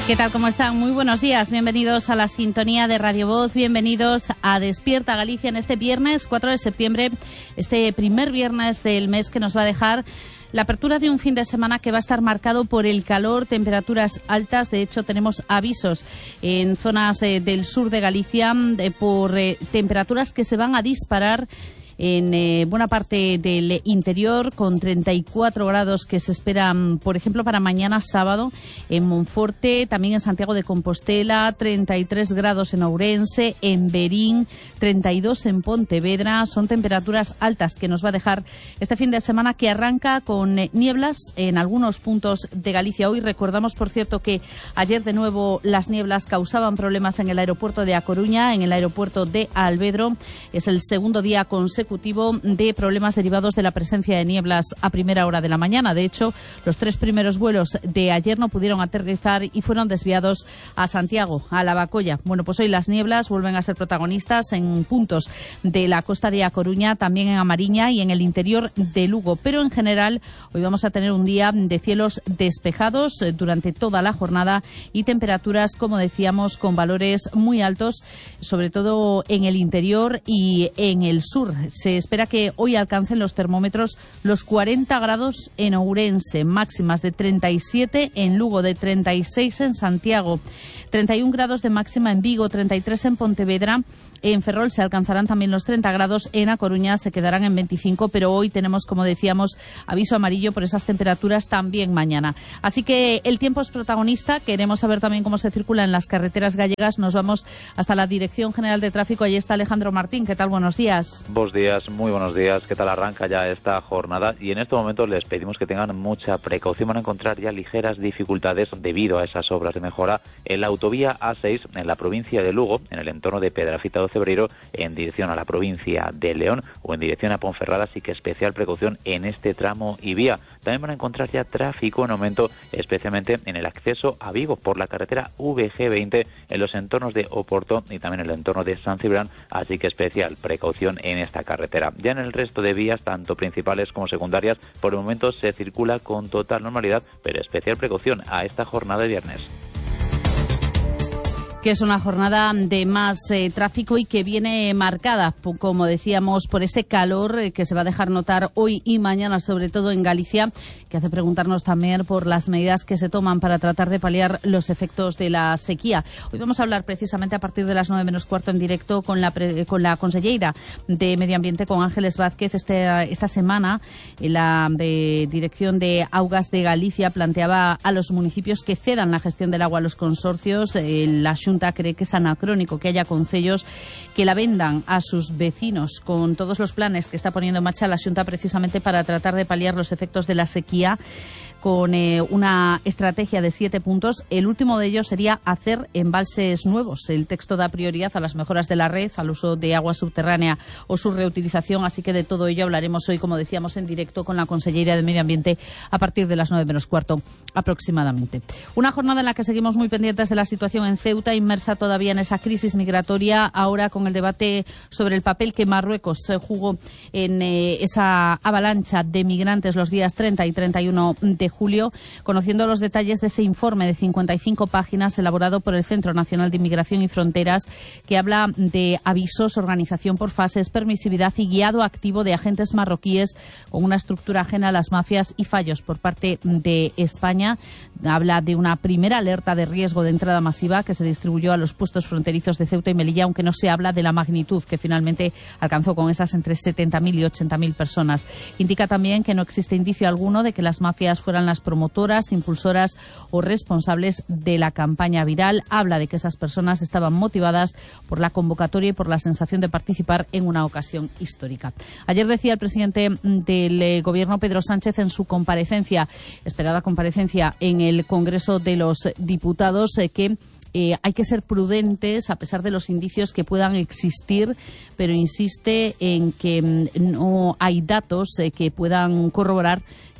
¿Qué tal? ¿Cómo están? Muy buenos días. Bienvenidos a la sintonía de Radio Voz. Bienvenidos a Despierta Galicia en este viernes 4 de septiembre, este primer viernes del mes que nos va a dejar la apertura de un fin de semana que va a estar marcado por el calor, temperaturas altas. De hecho, tenemos avisos en zonas del sur de Galicia por temperaturas que se van a disparar en buena parte del interior, con 34 grados que se esperan, por ejemplo, para mañana sábado en Monforte, también en Santiago de Compostela, 33 grados en Ourense, en Berín, 32 en Pontevedra. Son temperaturas altas que nos va a dejar este fin de semana, que arranca con nieblas en algunos puntos de Galicia. Hoy recordamos, por cierto, que ayer de nuevo las nieblas causaban problemas en el aeropuerto de A Coruña, en el aeropuerto de Alvedro. Es el segundo día consecutivo de problemas derivados de la presencia de nieblas a primera hora de la mañana. De hecho, los 3 primeros vuelos de ayer no pudieron aterrizar y fueron desviados a Santiago, a Lavacolla. Bueno, pues hoy las nieblas vuelven a ser protagonistas en puntos de la costa de A Coruña, también en A Mariña y en el interior de Lugo. Pero en general, hoy vamos a tener un día de cielos despejados durante toda la jornada y temperaturas, como decíamos, con valores muy altos, sobre todo en el interior y en el sur. Se espera que hoy alcancen los termómetros los 40 grados en Ourense, máximas de 37 en Lugo, de 36 en Santiago, 31 grados de máxima en Vigo, 33 en Pontevedra. En Ferrol se alcanzarán también los 30 grados, en A Coruña se quedarán en 25, pero hoy tenemos, como decíamos, aviso amarillo por esas temperaturas también mañana. Así que el tiempo es protagonista. Queremos saber también cómo se circula en las carreteras gallegas. Nos vamos hasta la Dirección General de Tráfico. Allí está Alejandro Martín. ¿Qué tal? Buenos días. Buenos días, muy buenos días. ¿Qué tal arranca ya esta jornada? Y en estos momentos les pedimos que tengan mucha precaución. Van a encontrar ya ligeras dificultades debido a esas obras de mejora en la autovía A6 en la provincia de Lugo, en el entorno de Pedrafita do Cebreiro, en dirección a la provincia de León o en dirección a Ponferrada. Así que especial precaución en este tramo y vía. También van a encontrar ya tráfico en aumento, especialmente en el acceso a Vigo por la carretera VG20 en los entornos de Oporto y también en el entorno de San Cibrán. Así que especial precaución en esta carretera. Ya en el resto de vías, tanto principales como secundarias, por el momento se circula con total normalidad, pero especial precaución a esta jornada de viernes. Que es una jornada de más tráfico y que viene marcada, como decíamos, por ese calor que se va a dejar notar hoy y mañana, sobre todo en Galicia, que hace preguntarnos también por las medidas que se toman para tratar de paliar los efectos de la sequía. Hoy vamos a hablar precisamente a partir de las 9 menos cuarto en directo con la conselleira de Medio Ambiente, con Ángeles Vázquez. Esta semana la Dirección de Augas de Galicia planteaba a los municipios que cedan la gestión del agua a los consorcios. La Xunta cree que es anacrónico que haya concellos que la vendan a sus vecinos, con todos los planes que está poniendo en marcha la Xunta precisamente para tratar de paliar los efectos de la sequía, con una estrategia de 7 puntos. El último de ellos sería hacer embalses nuevos. El texto da prioridad a las mejoras de la red, al uso de agua subterránea o su reutilización. Así que de todo ello hablaremos hoy, como decíamos, en directo con la Conselleira de Medio Ambiente a partir de las 9 menos cuarto aproximadamente. Una jornada en la que seguimos muy pendientes de la situación en Ceuta, inmersa todavía en esa crisis migratoria, ahora con el debate sobre el papel que Marruecos jugó en esa avalancha de migrantes los días 30 y 31 de julio, conociendo los detalles de ese informe de 55 páginas elaborado por el Centro Nacional de Inmigración y Fronteras, que habla de avisos, organización por fases, permisividad y guiado activo de agentes marroquíes con una estructura ajena a las mafias y fallos por parte de España. Habla de una primera alerta de riesgo de entrada masiva que se distribuyó a los puestos fronterizos de Ceuta y Melilla, aunque no se habla de la magnitud que finalmente alcanzó con esas entre 70.000 y 80.000 personas. Indica también que no existe indicio alguno de que las mafias fueran las promotoras, impulsoras o responsables de la campaña viral. Habla de que esas personas estaban motivadas por la convocatoria y por la sensación de participar en una ocasión histórica. Ayer decía el presidente del Gobierno, Pedro Sánchez, en su comparecencia, esperada comparecencia en el Congreso de los Diputados, que hay que ser prudentes a pesar de los indicios que puedan existir, pero insiste en que no hay datos que puedan corroborar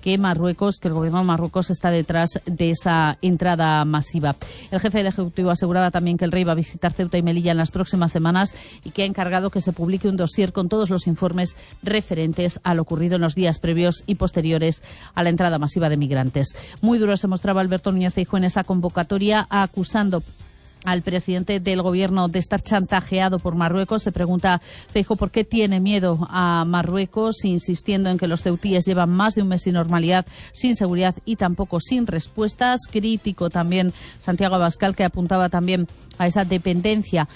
que el gobierno de Marruecos está detrás de esa entrada masiva. El jefe del Ejecutivo aseguraba también que el rey va a visitar Ceuta y Melilla en las próximas semanas y que ha encargado que se publique un dossier con todos los informes referentes a lo ocurrido en los días previos y posteriores a la entrada masiva de migrantes. Muy duro se mostraba Alberto Núñez Feijóo en esa convocatoria, acusando al presidente del gobierno de estar chantajeado por Marruecos. Se pregunta Feijóo por qué tiene miedo a Marruecos, insistiendo en que los ceutíes llevan más de un mes sin normalidad, sin seguridad y tampoco sin respuestas. Crítico también Santiago Abascal, que apuntaba también a esa dependencia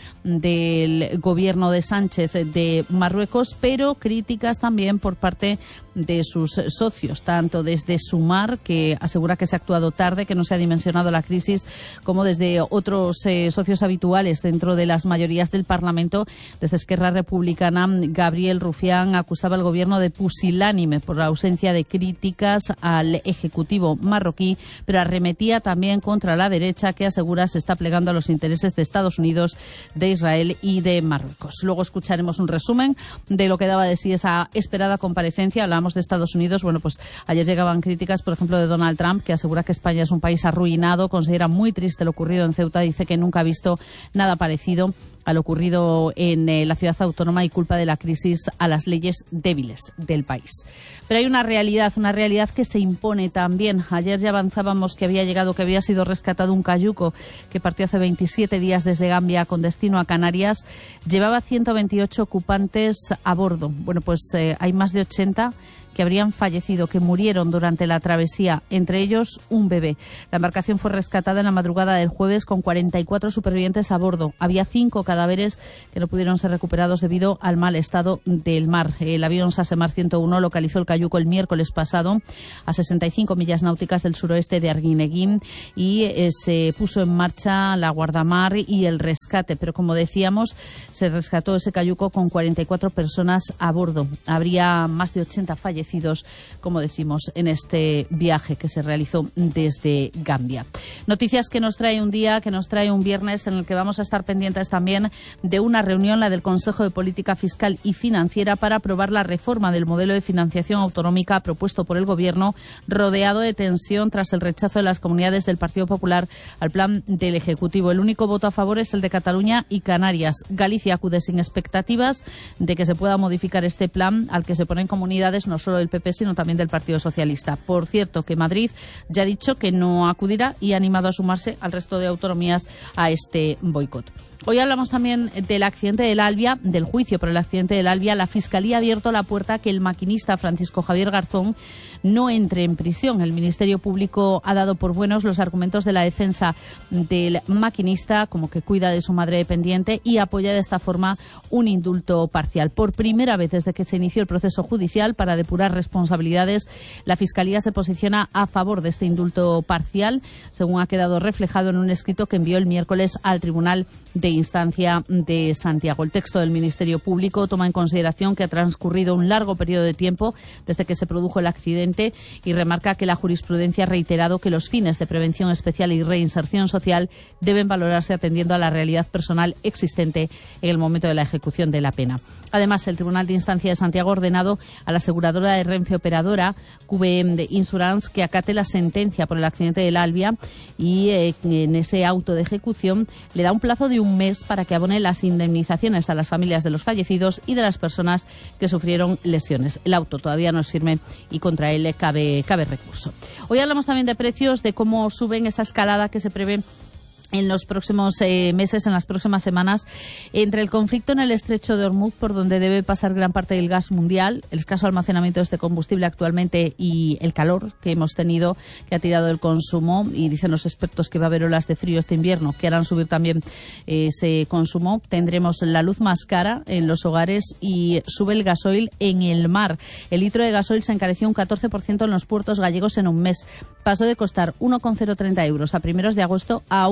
del gobierno de Sánchez de Marruecos, pero críticas también por parte de sus socios, tanto desde Sumar, que asegura que se ha actuado tarde, que no se ha dimensionado la crisis, como desde otros socios habituales dentro de las mayorías del Parlamento. Desde Esquerra Republicana, Gabriel Rufián acusaba al gobierno de pusilánime por la ausencia de críticas al Ejecutivo marroquí, pero arremetía también contra la derecha, que asegura se está plegando a los intereses de Estados Unidos, de Israel y de Marruecos. Luego escucharemos un resumen de lo que daba de sí esa esperada comparecencia. Hablamos de Estados Unidos. Bueno, pues ayer llegaban críticas, por ejemplo, de Donald Trump, que asegura que España es un país arruinado, considera muy triste lo ocurrido en Ceuta, dice que nunca ha visto nada parecido a lo ocurrido en la ciudad autónoma y culpa de la crisis a las leyes débiles del país. Pero hay una realidad que se impone también. Ayer ya avanzábamos que había sido rescatado un cayuco que partió hace 27 días desde Gambia con destino a Canarias. Llevaba 128 ocupantes a bordo. Bueno, pues hay más de 80 que habrían fallecido, que murieron durante la travesía, entre ellos un bebé. La embarcación fue rescatada en la madrugada del jueves con 44 supervivientes a bordo. Había 5 cadáveres que no pudieron ser recuperados debido al mal estado del mar. El avión Sasemar 101 localizó el cayuco el miércoles pasado a 65 millas náuticas del suroeste de Arguineguín y se puso en marcha la guardamar y el rescate. Pero como decíamos, se rescató ese cayuco con 44 personas a bordo. Habría más de 80 fallecidos, como decimos, en este viaje que se realizó desde Gambia. Noticias que nos trae un día, que nos trae un viernes, en el que vamos a estar pendientes también de una reunión, la del Consejo de Política Fiscal y Financiera, para aprobar la reforma del modelo de financiación autonómica propuesto por el Gobierno, rodeado de tensión tras el rechazo de las comunidades del Partido Popular al plan del Ejecutivo. El único voto a favor es el de Cataluña y Canarias. Galicia acude sin expectativas de que se pueda modificar este plan, al que se ponen comunidades no solo del PP, sino también del Partido Socialista. Por cierto, que Madrid ya ha dicho que no acudirá y ha animado a sumarse al resto de autonomías a este boicot. Hoy hablamos también del accidente del Albia, del juicio por el accidente del Albia. La Fiscalía ha abierto la puerta a que el maquinista Francisco Javier Garzón no entre en prisión. El Ministerio Público ha dado por buenos los argumentos de la defensa del maquinista, como que cuida de su madre dependiente, y apoya de esta forma un indulto parcial. Por primera vez desde que se inició el proceso judicial para depurar responsabilidades, la Fiscalía se posiciona a favor de este indulto parcial, según ha quedado reflejado en un escrito que envió el miércoles al Tribunal de Instancia de Santiago. El texto del Ministerio Público toma en consideración que ha transcurrido un largo periodo de tiempo desde que se produjo el accidente y remarca que la jurisprudencia ha reiterado que los fines de prevención especial y reinserción social deben valorarse atendiendo a la realidad personal existente en el momento de la ejecución de la pena. Además, el Tribunal de Instancia de Santiago ha ordenado a la aseguradora de Renfe operadora QBM Insurance que acate la sentencia por el accidente del Albia y en ese auto de ejecución le da un plazo de un mes para que abone las indemnizaciones a las familias de los fallecidos y de las personas que sufrieron lesiones. El auto todavía no es firme y contra él cabe recurso. Hoy hablamos también de precios, de cómo suben esa escalada que se prevé en los próximos meses, en las próximas semanas, entre el conflicto en el estrecho de Hormuz, por donde debe pasar gran parte del gas mundial, el escaso almacenamiento de este combustible actualmente y el calor que hemos tenido, que ha tirado el consumo, y dicen los expertos que va a haber olas de frío este invierno que harán subir también ese consumo. Tendremos la luz más cara en los hogares y sube el gasoil en el mar. El litro de gasoil se encareció un 14% en los puertos gallegos en un mes. Pasó de costar 1,030 euros a primeros de agosto a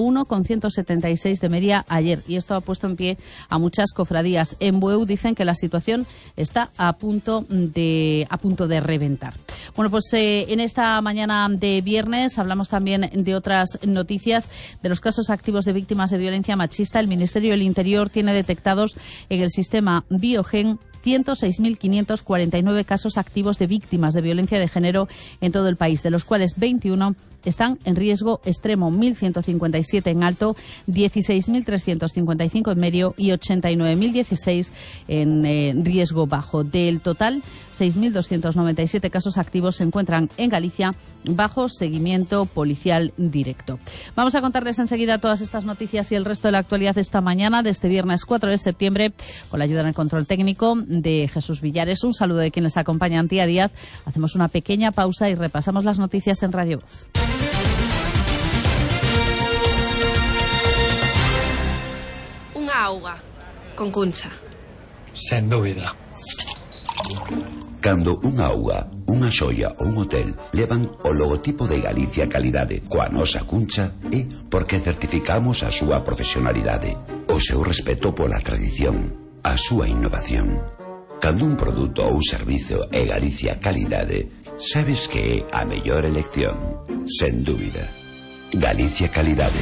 1,176 de media ayer, y esto ha puesto en pie a muchas cofradías. En Bueu dicen que la situación está a punto de reventar. Bueno, pues en esta mañana de viernes hablamos también de otras noticias, de los casos activos de víctimas de violencia machista. El Ministerio del Interior tiene detectados en el sistema Biogen 106.549 casos activos de víctimas de violencia de género en todo el país, de los cuales 21 están en riesgo extremo, 1.157 en alto, 16.355 en medio y 89.016 en riesgo bajo. Del total, 6.297 casos activos se encuentran en Galicia bajo seguimiento policial directo. Vamos a contarles enseguida todas estas noticias y el resto de la actualidad esta mañana, de este viernes 4 de septiembre, con la ayuda en el control técnico de Jesús Villares. Un saludo de quienes acompañan, Tía Díaz. Hacemos una pequeña pausa y repasamos las noticias en Radio Voz. Unha auga con Cuncha. Sen dúbida. Cando unha auga, unha xoia ou un hotel levan o logotipo de Galicia Calidade coa nosa Cuncha, é porque certificamos a súa profesionalidade, o seu respeto pola tradición, a súa innovación. Cando un produto ou servizo é Galicia Calidade, sabes que é a mellor elección, sen dúbida. Galicia Calidade.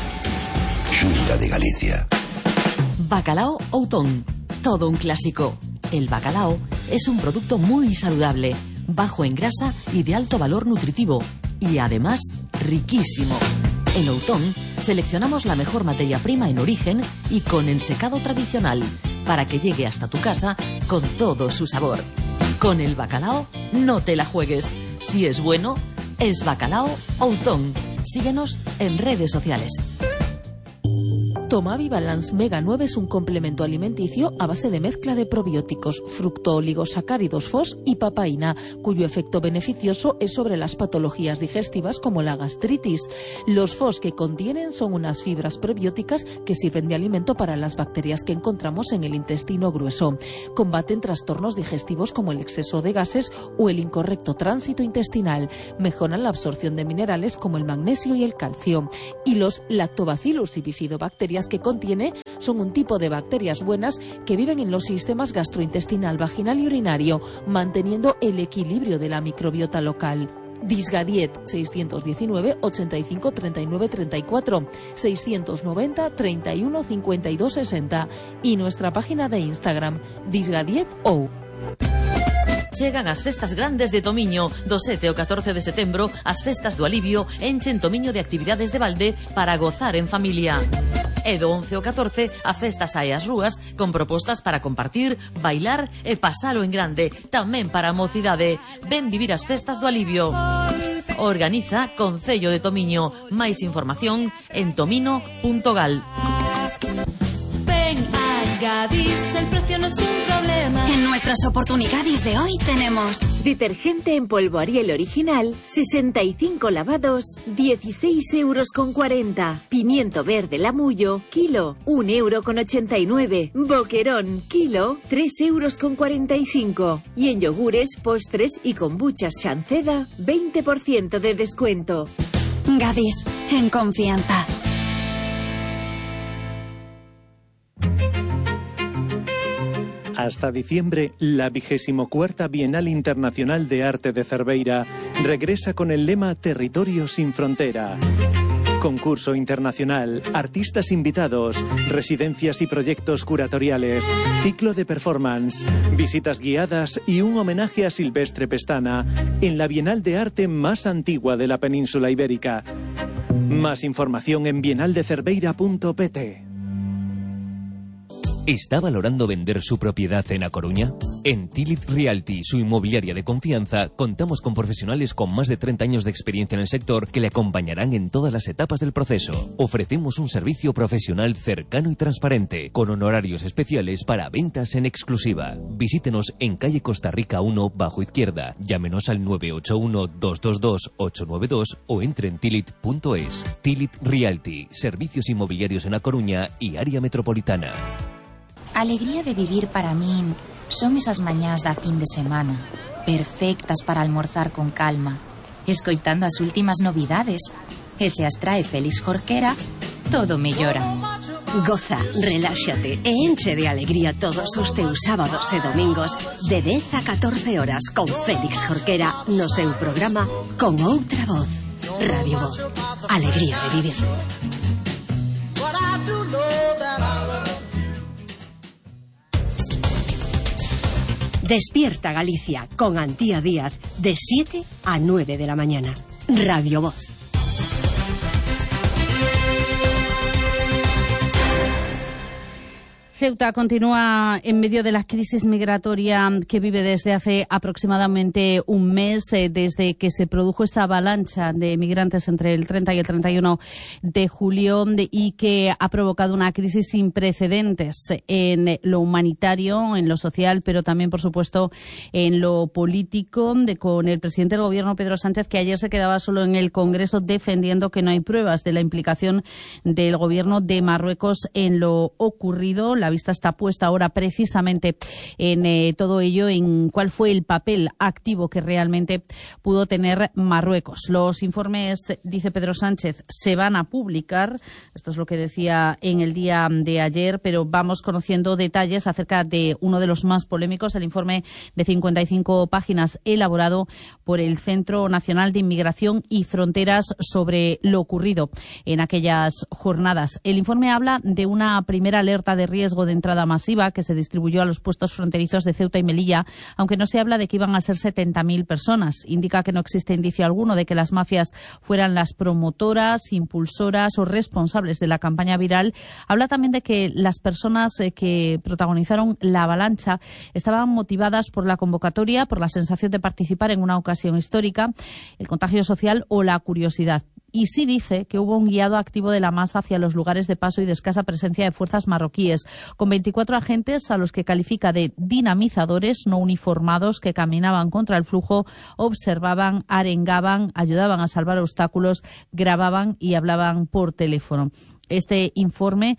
Xunta de Galicia. Bacalao Outón, todo un clásico. El bacalao es un producto muy saludable, bajo en grasa y de alto valor nutritivo, y además riquísimo. En Outón seleccionamos la mejor materia prima en origen y con ensecado tradicional, para que llegue hasta tu casa con todo su sabor. Con el bacalao no te la juegues. Si es bueno, es Bacalao Outón. Síguenos en redes sociales. Tomavi Balance Mega 9 es un complemento alimenticio a base de mezcla de probióticos, fructooligosacáridos FOS y papaína, cuyo efecto beneficioso es sobre las patologías digestivas como la gastritis. Los FOS que contienen son unas fibras prebióticas que sirven de alimento para las bacterias que encontramos en el intestino grueso. Combaten trastornos digestivos como el exceso de gases o el incorrecto tránsito intestinal. Mejoran la absorción de minerales como el magnesio y el calcio. Y los lactobacillus y bifidobacterias que contiene son un tipo de bacterias buenas que viven en los sistemas gastrointestinal, vaginal y urinario, manteniendo el equilibrio de la microbiota local. Disgadiet 619 85 39 34 690 31 52 60 y nuestra página de Instagram disgadiet.ou. Chegan as festas grandes de Tomiño. Do 7 ao 14 de setembro, as festas do alivio enchen Tomiño de actividades de balde para gozar en familia. E do 11 ao 14, a festa sae ás rúas con propostas para compartir, bailar e pasalo en grande, tamén para a mocidade. Ven vivir as festas do alivio. Organiza Concello de Tomiño. Máis información en tomino.gal. Gadis, el precio no es un problema. En nuestras oportunidades de hoy tenemos detergente en polvo Ariel original, 65 lavados, 16,40 €. Pimiento verde Lamullo, kilo, 1,89 €. Boquerón, kilo, 3,45 €. Y en yogures, postres y kombuchas Shanceda, 20% de descuento. Gadis, en confianza. Hasta diciembre, la 24ª Bienal Internacional de Arte de Cerveira regresa con el lema Territorio sin frontera. Concurso internacional, artistas invitados, residencias y proyectos curatoriales, ciclo de performance, visitas guiadas y un homenaje a Silvestre Pestana en la Bienal de Arte más antigua de la península ibérica. Más información en bienaldecerveira.pt. ¿Está valorando vender su propiedad en A Coruña? En Tilit Realty, su inmobiliaria de confianza, contamos con profesionales con más de 30 años de experiencia en el sector que le acompañarán en todas las etapas del proceso. Ofrecemos un servicio profesional cercano y transparente, con honorarios especiales para ventas en exclusiva. Visítenos en calle Costa Rica 1, bajo izquierda. Llámenos al 981-222-892 o entre en tilit.es. Tilit Realty, servicios inmobiliarios en A Coruña y área metropolitana. Alegría de vivir para min son esas mañás da fin de semana, perfectas para almorzar con calma, escoitando as últimas novidades. E se as trae Félix Jorquera, todo mellora. Goza, reláxate e enche de alegría todos os teus sábados e domingos de 10 a 14 horas con Félix Jorquera no seu programa Con Outra Voz. Radio Voz. Alegría de vivir. Despierta Galicia con Antía Díaz de 7 a 9 de la mañana. Radio Voz. Ceuta continúa en medio de la crisis migratoria que vive desde hace aproximadamente un mes, desde que se produjo esa avalancha de migrantes entre el 30 y el 31 de julio y que ha provocado una crisis sin precedentes en lo humanitario, en lo social, pero también, por supuesto, en lo político, con el presidente del Gobierno, Pedro Sánchez, que ayer se quedaba solo en el Congreso defendiendo que no hay pruebas de la implicación del Gobierno de Marruecos en lo ocurrido. La vista está puesta ahora precisamente en todo ello, en cuál fue el papel activo que realmente pudo tener Marruecos. Los informes, dice Pedro Sánchez, se van a publicar. Esto es lo que decía en el día de ayer, pero vamos conociendo detalles acerca de uno de los más polémicos, el informe de 55 páginas elaborado por el Centro Nacional de Inmigración y Fronteras sobre lo ocurrido en aquellas jornadas. El informe habla de una primera alerta de riesgo de entrada masiva que se distribuyó a los puestos fronterizos de Ceuta y Melilla, aunque no se habla de que iban a ser 70.000 personas. Indica que no existe indicio alguno de que las mafias fueran las promotoras, impulsoras o responsables de la campaña viral. Habla también de que las personas que protagonizaron la avalancha estaban motivadas por la convocatoria, por la sensación de participar en una ocasión histórica, el contagio social o la curiosidad. Y sí dice que hubo un guiado activo de la masa hacia los lugares de paso y de escasa presencia de fuerzas marroquíes, con 24 agentes a los que califica de dinamizadores no uniformados que caminaban contra el flujo, observaban, arengaban, ayudaban a salvar obstáculos, grababan y hablaban por teléfono. Este informe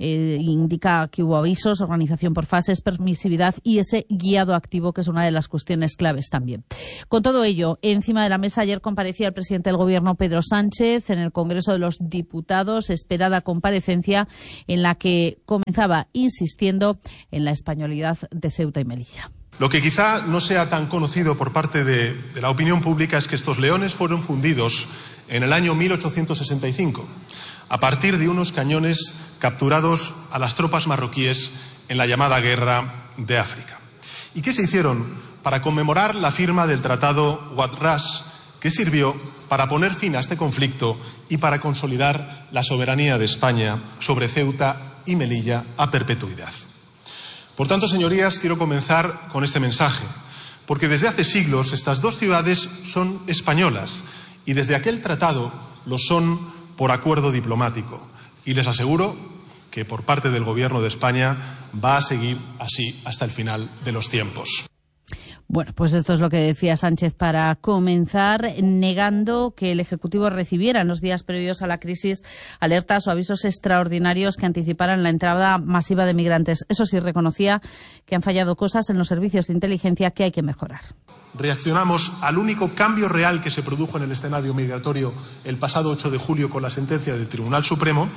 indica que hubo avisos, organización por fases, permisividad y ese guiado activo, que es una de las cuestiones claves también. Con todo ello, encima de la mesa ayer comparecía el presidente del Gobierno, Pedro Sánchez, en el Congreso de los Diputados, esperada comparecencia en la que comenzaba insistiendo en la españolidad de Ceuta y Melilla. Lo que quizá no sea tan conocido por parte de la opinión pública es que estos leones fueron fundidos en el año 1865. A partir de unos cañones capturados a las tropas marroquíes en la llamada Guerra de África. ¿Y qué se hicieron para conmemorar la firma del Tratado Wad Ras, que sirvió para poner fin a este conflicto y para consolidar la soberanía de España sobre Ceuta y Melilla a perpetuidad? Por tanto, señorías, quiero comenzar con este mensaje, porque desde hace siglos estas dos ciudades son españolas y desde aquel tratado lo son por acuerdo diplomático. Y les aseguro que por parte del Gobierno de España va a seguir así hasta el final de los tiempos. Bueno, pues esto es lo que decía Sánchez para comenzar, negando que el Ejecutivo recibiera en los días previos a la crisis alertas o avisos extraordinarios que anticiparan la entrada masiva de migrantes. Eso sí, reconocía que han fallado cosas en los servicios de inteligencia que hay que mejorar. Reaccionamos al único cambio real que se produjo en el escenario migratorio el pasado 8 de julio con la sentencia del Tribunal Supremo.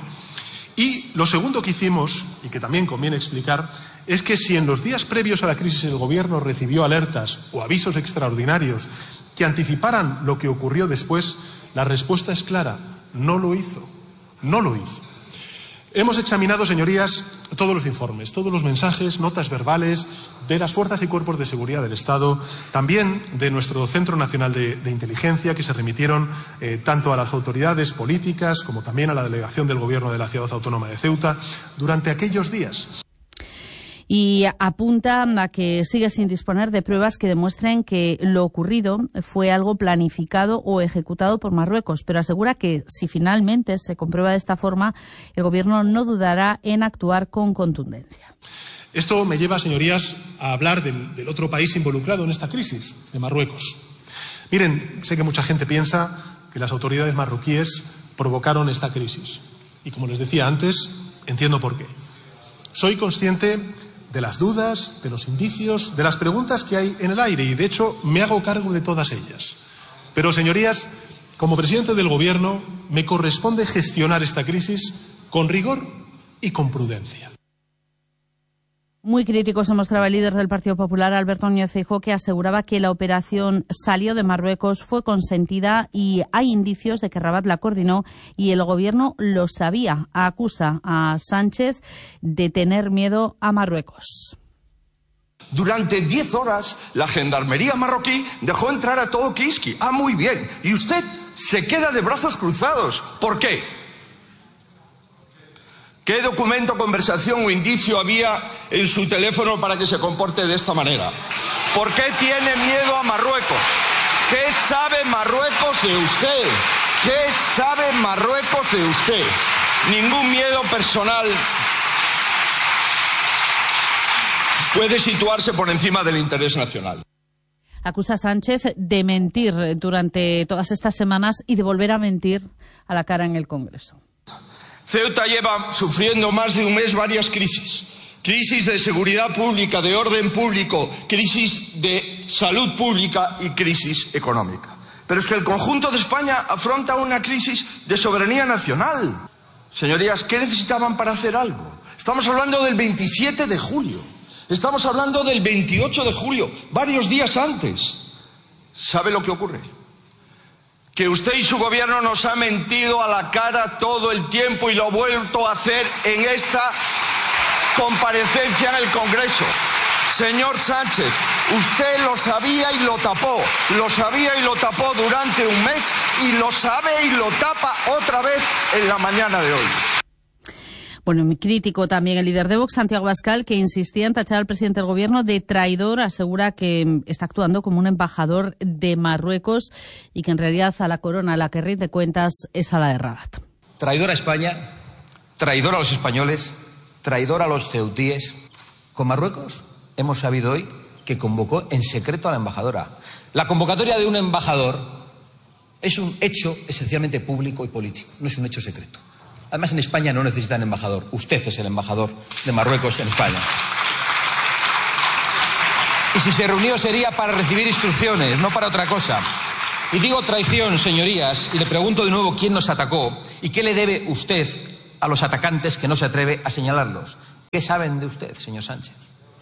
Y lo segundo que hicimos, y que también conviene explicar, es que si en los días previos a la crisis el Gobierno recibió alertas o avisos extraordinarios que anticiparan lo que ocurrió después, la respuesta es clara: no lo hizo. No lo hizo. Hemos examinado, señorías, todos los informes, todos los mensajes, notas verbales de las fuerzas y cuerpos de seguridad del Estado, también de nuestro Centro Nacional de Inteligencia, que se remitieron tanto a las autoridades políticas como también a la delegación del Gobierno de la Ciudad Autónoma de Ceuta durante aquellos días. Y apunta a que sigue sin disponer de pruebas que demuestren que lo ocurrido fue algo planificado o ejecutado por Marruecos, pero asegura que si finalmente se comprueba de esta forma, el Gobierno no dudará en actuar con contundencia. Esto me lleva, señorías, a hablar del otro país involucrado en esta crisis, de Marruecos. Miren, sé que mucha gente piensa que las autoridades marroquíes provocaron esta crisis. Y como les decía antes, entiendo por qué. Soy consciente de las dudas, de los indicios, de las preguntas que hay en el aire y, de hecho, me hago cargo de todas ellas. Pero, señorías, como presidente del Gobierno, me corresponde gestionar esta crisis con rigor y con prudencia. Muy crítico se mostraba el líder del Partido Popular, Alberto Núñez Feijóo, que aseguraba que la operación salió de Marruecos, fue consentida y hay indicios de que Rabat la coordinó y el Gobierno lo sabía. Acusa a Sánchez de tener miedo a Marruecos. Durante 10 horas, la gendarmería marroquí dejó entrar a todo Kiski. Ah, muy bien. Y usted se queda de brazos cruzados. ¿Por qué? ¿Qué documento, conversación o indicio había en su teléfono para que se comporte de esta manera? ¿Por qué tiene miedo a Marruecos? ¿Qué sabe Marruecos de usted? ¿Qué sabe Marruecos de usted? Ningún miedo personal puede situarse por encima del interés nacional. Acusa a Sánchez de mentir durante todas estas semanas y de volver a mentir a la cara en el Congreso. Ceuta lleva sufriendo más de un mes varias crisis. Crisis de seguridad pública, de orden público, crisis de salud pública y crisis económica. Pero es que el conjunto de España afronta una crisis de soberanía nacional. Señorías, ¿qué necesitaban para hacer algo? Estamos hablando del 27 de julio. Estamos hablando del 28 de julio, varios días antes. ¿Sabe lo que ocurre? Que usted y su gobierno nos ha mentido a la cara todo el tiempo y lo ha vuelto a hacer en esta comparecencia en el Congreso. Señor Sánchez, usted lo sabía y lo tapó. Lo sabía y lo tapó durante un mes y lo sabe y lo tapa otra vez en la mañana de hoy. Bueno, muy crítico también el líder de Vox, Santiago Abascal, que insistía en tachar al presidente del gobierno de traidor. Asegura que está actuando como un embajador de Marruecos y que en realidad a la corona a la que rinde cuentas es a la de Rabat. Traidor a España, traidor a los españoles, traidor a los ceutíes. Con Marruecos hemos sabido hoy que convocó en secreto a la embajadora. La convocatoria de un embajador es un hecho esencialmente público y político, no es un hecho secreto. Además, en España no necesitan embajador. Usted es el embajador de Marruecos en España. Y si se reunió sería para recibir instrucciones, no para otra cosa. Y digo traición, señorías, y le pregunto de nuevo quién nos atacó y qué le debe usted a los atacantes que no se atreve a señalarlos. ¿Qué saben de usted, señor Sánchez?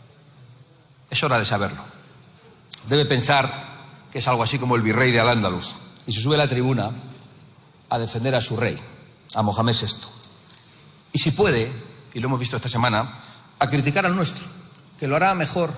Es hora de saberlo. Debe pensar que es algo así como el virrey de Al-Ándalus y se sube a la tribuna a defender a su rey, a Mohamed VI. Y si puede, y lo hemos visto esta semana, a criticar al nuestro, que lo hará mejor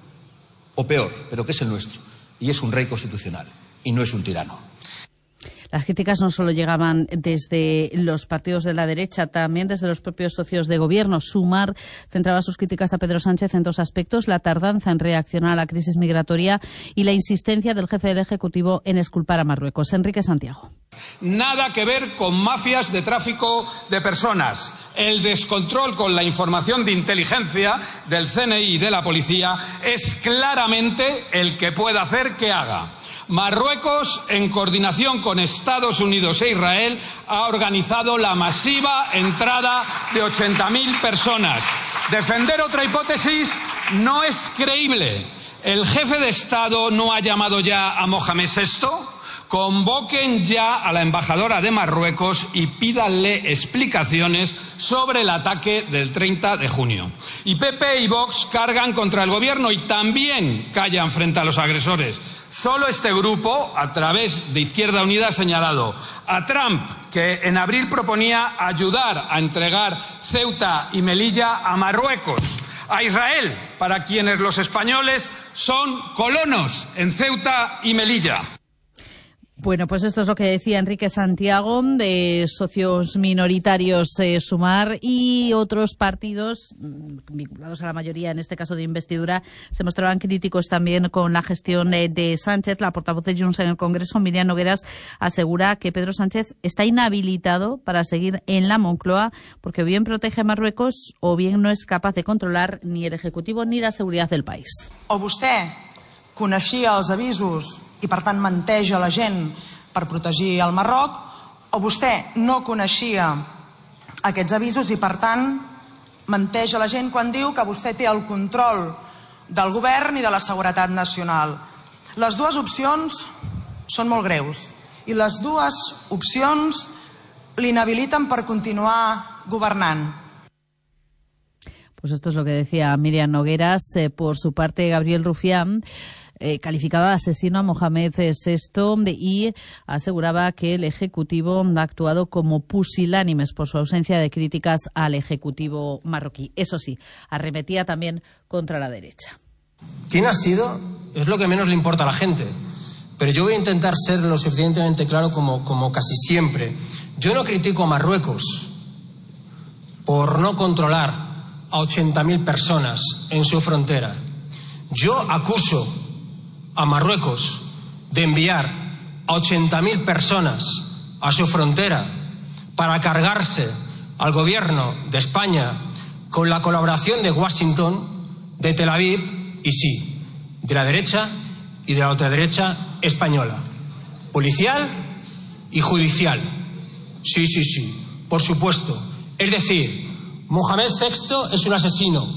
o peor, pero que es el nuestro. Y es un rey constitucional, y no es un tirano. Las críticas no solo llegaban desde los partidos de la derecha, también desde los propios socios de gobierno. Sumar centraba sus críticas a Pedro Sánchez en dos aspectos: la tardanza en reaccionar a la crisis migratoria y la insistencia del jefe del Ejecutivo en exculpar a Marruecos. Enrique Santiago. Nada que ver con mafias de tráfico de personas. El descontrol con la información de inteligencia del CNI y de la policía es claramente el que puede hacer que haga. Marruecos, en coordinación con Estados Unidos e Israel, ha organizado la masiva entrada de 80.000 personas. Defender otra hipótesis no es creíble. ¿El jefe de Estado no ha llamado ya a Mohamed VI? Convoquen ya a la embajadora de Marruecos y pídanle explicaciones sobre el ataque del 30 de junio. Y PP y Vox cargan contra el gobierno y también callan frente a los agresores. Solo este grupo, a través de Izquierda Unida, ha señalado a Trump, que en abril proponía ayudar a entregar Ceuta y Melilla a Marruecos. A Israel, para quienes los españoles son colonos en Ceuta y Melilla. Bueno, pues esto es lo que decía Enrique Santiago, de socios minoritarios Sumar, y otros partidos vinculados a la mayoría, en este caso de investidura, se mostraban críticos también con la gestión de Sánchez. La portavoz de Junts en el Congreso, Miriam Nogueras, asegura que Pedro Sánchez está inhabilitado para seguir en la Moncloa porque o bien protege a Marruecos o bien no es capaz de controlar ni el Ejecutivo ni la seguridad del país. O vostè coneixia els avisos i per tant menteix a la gent per protegir el Marroc, o vostè no coneixia aquests avisos i per tant menteix a la gent quan diu que vostè té el control del govern i de la seguretat nacional. Les dues opcions són molt greus i les dues opcions l'inhabiliten per continuar governant. Pues esto es lo que decía Miriam Nogueras. Por su parte, Gabriel Rufián calificaba de asesino a Mohamed VI y aseguraba que el Ejecutivo ha actuado como pusilánimes por su ausencia de críticas al Ejecutivo marroquí. Eso sí, arremetía también contra la derecha. ¿Quién ha sido? Es lo que menos le importa a la gente. Pero yo voy a intentar ser lo suficientemente claro como casi siempre. Yo no critico a Marruecos por no controlar a 80.000 personas en su frontera. Yo acuso a Marruecos de enviar a 80.000 personas a su frontera para cargarse al gobierno de España con la colaboración de Washington, de Tel Aviv y sí, de la derecha y de la ultraderecha española, policial y judicial. Sí, por supuesto. Es decir, Mohamed VI es un asesino.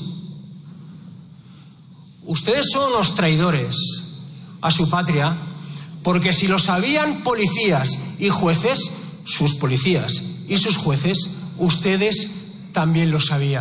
Ustedes son unos traidores a su patria, porque si lo sabían policías y jueces, sus policías y sus jueces, ustedes también lo sabían.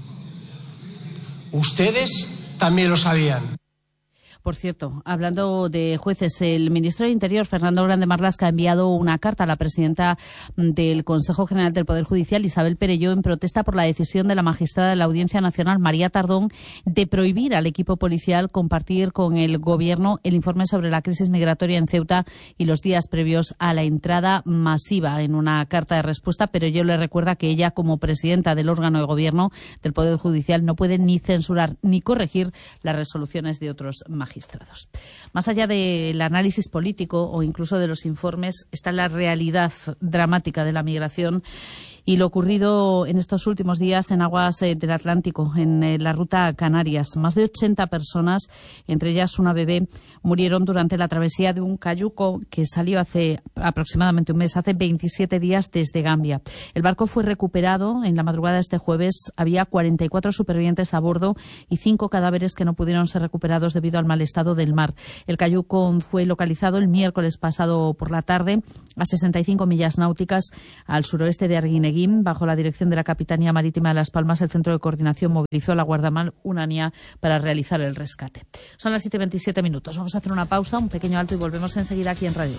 Ustedes también lo sabían. Por cierto, hablando de jueces, el ministro de Interior, Fernando Grande Marlaska, ha enviado una carta a la presidenta del Consejo General del Poder Judicial, Isabel Perelló, en protesta por la decisión de la magistrada de la Audiencia Nacional, María Tardón, de prohibir al equipo policial compartir con el Gobierno el informe sobre la crisis migratoria en Ceuta y los días previos a la entrada masiva. En una carta de respuesta, Perelló le recuerda que ella, como presidenta del órgano de Gobierno del Poder Judicial, no puede ni censurar ni corregir las resoluciones de otros magistrados. Más allá del análisis político o incluso de los informes, está la realidad dramática de la migración y lo ocurrido en estos últimos días en aguas del Atlántico, en la ruta a Canarias. Más de 80 personas, entre ellas una bebé, murieron durante la travesía de un cayuco que salió hace aproximadamente un mes, hace 27 días desde Gambia. El barco fue recuperado en la madrugada de este jueves. Había 44 supervivientes a bordo y 5 cadáveres que no pudieron ser recuperados debido al mal estado del mar. El cayuco fue localizado el miércoles pasado por la tarde a 65 millas náuticas al suroeste de Arguineguín. Bajo la dirección de la Capitanía Marítima de Las Palmas, el Centro de Coordinación movilizó a la Guardamar Unania para realizar el rescate. Son las 7:27. Vamos a hacer una pausa, un pequeño alto y volvemos enseguida aquí en Radio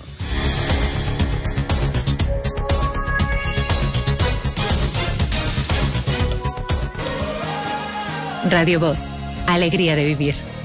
Voz. Radio Voz. Alegría de vivir.